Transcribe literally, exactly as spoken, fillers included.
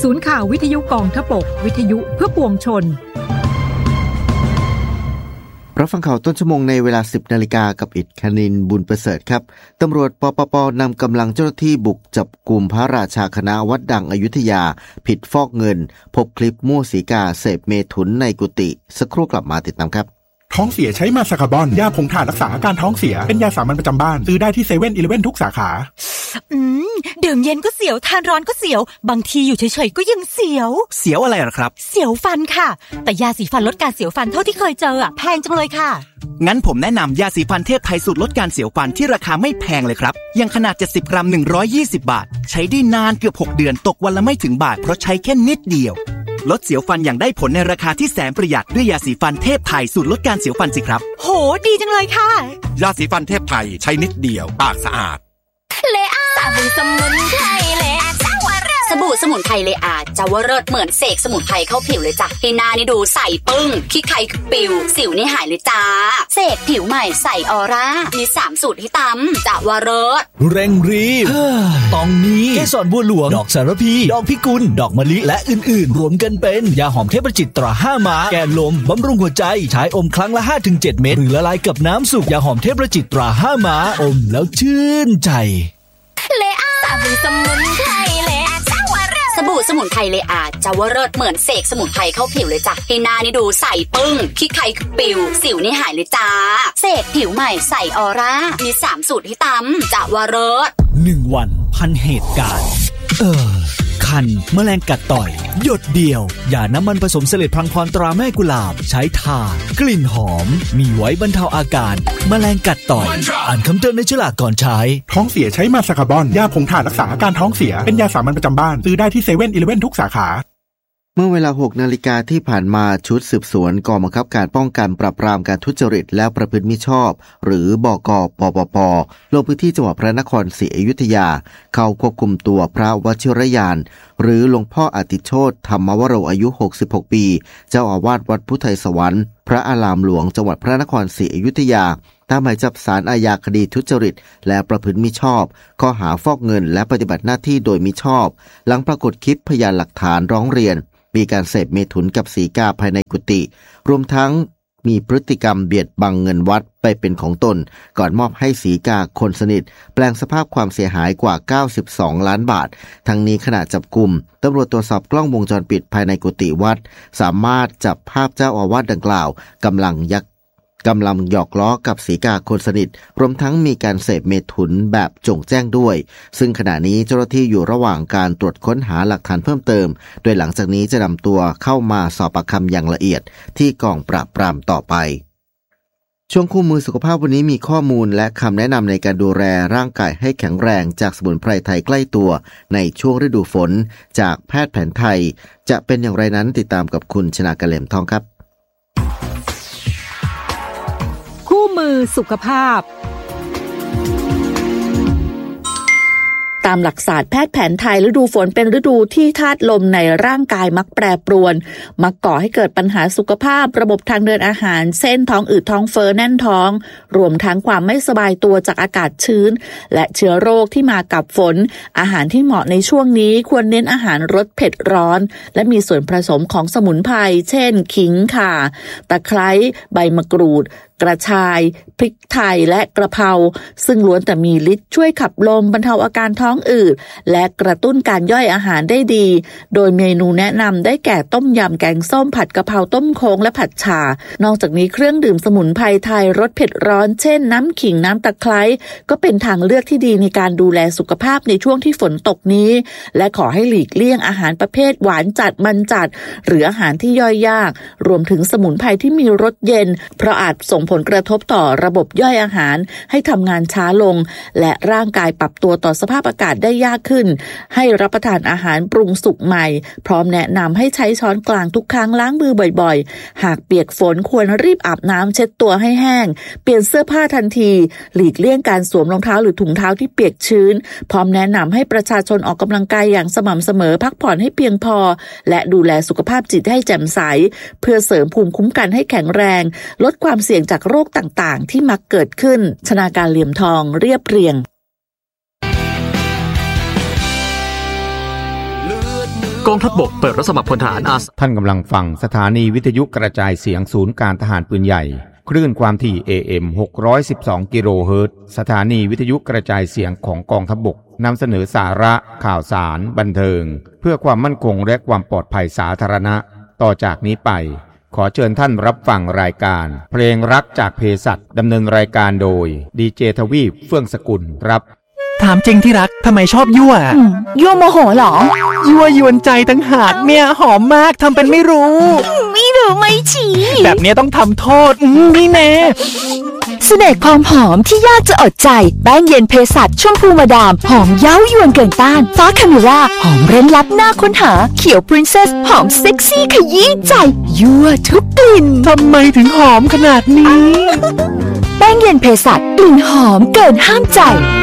ศูนย์ข่าววิทยุกองทพบกวิทยุเพื่อปวงชนรับฟังข่าวต้นชั่วโมงในเวลา สิบนาฬิกากับอิฐคณินบุญประเสริฐครับตำรวจปปปนำกำลังเจ้าหน้าที่บุกจับกลุ่มพระราชาคณะวัดดังอยุธยาผิดฟอกเงินพบคลิปมั่วสีกาเสพเมถุนในกุฏิสักครู่กลับมาติดตามครับท้องเสียใช้มาซาคาบอนยาผงถ่านรักษาอาการท้องเสียเป็นยาสามัญประจำบ้านซื้อได้ที่เซเว่นอีเลฟเว่นทุกสาขาอืมดื่มเย็นก็เสียวทานร้อนก็เสียวบางทีอยู่เฉยๆก็ยังเสียวเสียวอะไรหรอครับเสียวฟันค่ะแต่ยาสีฟันลดการเสียวฟันเท่าที่เคยเจออ่ะแพงจังเลยค่ะงั้นผมแนะนำยาสีฟันเทพไทยสูตรลดการเสียวฟันที่ราคาไม่แพงเลยครับยังขนาดเจ็ดสิบกรัมหนึ่งร้อยยี่สิบบาทใช้ได้นานเกือบหกเดือนตกวันละไม่ถึงบาทเพราะใช้แค่นิดเดียวลดเสียวฟันอย่างได้ผลในราคาที่แสนประหยัดด้วยยาสีฟันเทพไทยสูตรลดการเสียวฟันสิครับโหดีจังเลยค่ะยาสีฟันเทพไทยใช้นิดเดียวปากสะอาดเลอาสบู่สมุนไพรเลอาเจ้าวรสสบู่สมุนไพรเลอาเจ้าวรสเหมือนเสกสมุนไพรเข้าผิวเลยจ้ะให้หน้านี่ดูใสปึ้งขี้ใครปิวสิวนี่หายเลยจ้าเสกผิวใหม่ใสออร่ามีสามสูตรให้ตำเจ้าวรสเร่งรีบตองนี้เกสรบัวหลวงดอกสารพีดอกพิกุลดอกมะลิและอื่นๆรวมกันเป็นยาหอมเทพจิตตราห้าม้าแก้ลมบำรุงหัวใจใช้อมครั้งละ ห้าถึงเจ็ด เม็ดหรือละลายกับน้ำสุกยาหอมเทพจิตตราห้าม้าอมแล้วชื่นใจเลอาสบู่สมุนไพรเลอาเจ้าวรสสบู่สมุนไพรเลอาเจ้าวรสเหมือนเสกสมุนไพรเข้าผิวเลยจ้ะให้หน้านี่ดูใสปึ้งขี้ใครปิวสิวนี่หายเลยจ้าเสกผิวใหม่ใสออร่ามีสามสูตรให้ตำเจ้าวรสหนึ่งวันพันเหตุการณ์เออคันแมลงกัดต่อยหยดเดียวอย่าน้ำมันผสมเสลดพลังพรตราแม่กุหลาบใช้ทากลิ่นหอมมีไว้บรรเทาอาการแมลงกัดต่อยอ่านคำเตือนในฉลากก่อนใช้ท้องเสียใช้มาซาคาบอนยาผงถ่านรักษาอาการท้องเสียเป็นยาสามัญประจำบ้านซื้อได้ที่เซเว่นอีเลฟเว่นทุกสาขาเมื่อเวลา หกนาฬิกาที่ผ่านมาชุดสืบสวนกองบังคับการป้องกันปราบปรามการทุจริตและประพฤติมิชอบหรือบก.ปปป.ลงพื้นที่จังหวัดพระนครศรีอยุธยาเข้าควบคุมตัวพระวชิรยานหรือหลวงพ่ออติโชติธรรมวโรอายุหกสิบหกปีเจ้าอาวาสวัดพุทธไทยสวรรค์พระอารามหลวงจังหวัดพระนครศรีอยุธยาตามหมายจับศาลอาญาคดีทุจริตและประพฤติมิชอบข้อหาฟอกเงินและปฏิบัติหน้าที่โดยมิชอบหลังปรากฏคลิปพยานหลักฐานร้องเรียนมีการเสพเมถุนกับสีกาภายในกุฏิรวมทั้งมีพฤติกรรมเบียดบังเงินวัดไปเป็นของตนก่อนมอบให้สีกาคนสนิทแปลงสภาพความเสียหายกว่าเก้าสิบสองล้านบาททั้งนี้ขณะจับกุมตำรวจตรวจสอบกล้องวงจรปิดภายในกุฏิวัดสามารถจับภาพเจ้าอาวาสดังกล่าวกำลังยักกำลังหยอกล้อกับสีกาคนสนิทรวมทั้งมีการเสพเมถุนแบบจงแจ้งด้วยซึ่งขณะนี้เจ้าหน้าที่อยู่ระหว่างการตรวจค้นหาหลักฐานเพิ่มเติมโดยหลังจากนี้จะนำตัวเข้ามาสอบปากคำอย่างละเอียดที่กองปราบปรามต่อไปช่วงคู่มือสุขภาพวันนี้มีข้อมูลและคำแนะนำในการดูแลร่างกายให้แข็งแรงจากสมุนไพรไทยใกล้ตัวในช่วงฤดูฝนจากแพทย์แผนไทยจะเป็นอย่างไรนั้นติดตามกับคุณชนากะเหลมทองครับคู่มือสุขภาพตามหลักศาสตร์แพทย์แผนไทยฤดูฝนเป็นฤดูที่ธาตุลมในร่างกายมักแปรปรวนมักก่อให้เกิดปัญหาสุขภาพระบบทางเดินอาหารเส้นท้องอืดท้องเฟ้อแน่นท้องรวมทั้งความไม่สบายตัวจากอากาศชื้นและเชื้อโรคที่มากับฝนอาหารที่เหมาะในช่วงนี้ควรเน้นอาหารรสเผ็ดร้อนและมีส่วนผสมของสมุนไพรเช่นขิงข่าตะไคร้ใบมะกรูดกระชายพริกไทยและกระเพราซึ่งล้วนแต่มีฤทธิ์ช่วยขับลมบรรเทาอาการท้องอืดและกระตุ้นการย่อยอาหารได้ดีโดยเมนูแนะนำได้แก่ต้มยำแกงส้มผัดกะเพราต้มโค้งและผัดฉ่านอกจากนี้เครื่องดื่มสมุนไพรไทยรสเผ็ดร้อนเช่นน้ำขิงน้ำตะไคร้ก็เป็นทางเลือกที่ดีในการดูแลสุขภาพในช่วงที่ฝนตกนี้และขอให้หลีกเลี่ยงอาหารประเภทหวานจัดมันจัดหรืออาหารที่ย่อยยากรวมถึงสมุนไพรที่มีรสเย็นเพราะอาจส่งผลกระทบต่อระบบย่อยอาหารให้ทำงานช้าลงและร่างกายปรับตัวต่อสภาพอากาศได้ยากขึ้นให้รับประทานอาหารปรุงสุกใหม่พร้อมแนะนำให้ใช้ช้อนกลางทุกครั้งล้างมือบ่อยๆหากเปียกฝนควรรีบอาบน้ำเช็ดตัวให้แห้งเปลี่ยนเสื้อผ้าทันทีหลีกเลี่ยงการสวมรองเท้าหรือถุงเท้าที่เปียกชื้นพร้อมแนะนำให้ประชาชนออกกำลังกายอย่างสม่ำเสมอพักผ่อนให้เพียงพอและดูแลสุขภาพจิตให้แจ่มใสเพื่อเสริมภูมิคุ้มกันให้แข็งแรงลดความเสี่ยงจากโรคต่างๆที่มักเกิดขึ้นชนาการเหลี่ยมทองเรียบเรียงเลือดเนื้อกองทัพบกเปิดรับสมัครพลทหารอาสาท่านกำลังฟังสถานีวิทยุกระจายเสียงศูนย์การทหารปืนใหญ่คลื่นความถี่ เอ เอ็ม หกร้อยสิบสอง กิโลเฮิรตซ์สถานีวิทยุกระจายเสียงของกองทัพบกนำเสนอสาระข่าวสารบันเทิงเพื่อความมั่นคงและความปลอดภัยสาธารณะต่อจากนี้ไปขอเชิญท่านรับฟังรายการเพลงรักจากเภสัชดำเนินรายการโดยดีเจทวีปเฟื่องสกุลครับถามจริงที่รักทำไมชอบยั่วยั่วโมโหเหรอยั่วยวนใจตั้งหากเนี่ยหอมมากทำเป็นไม่รู้ไม่รู้ไม่ชี้แบบนี้ต้องทำโทษนี่แน่เสน่ห์ความหอมที่ยากจะอดใจแป้งเย็นเภสัชชมพูมาดามหอมเย้ายวนเกินต้านฟ้าคาเมร่าหอมเร้นลับหน้าค้นหาเขียวพรินเซสหอมเซ็กซี่ขยี้ใจยั่วทุกกลิ่นทำไมถึงหอมขนาดนี้แป้งเย็นเภสัชกลิ่นหอมเกินห้ามใจ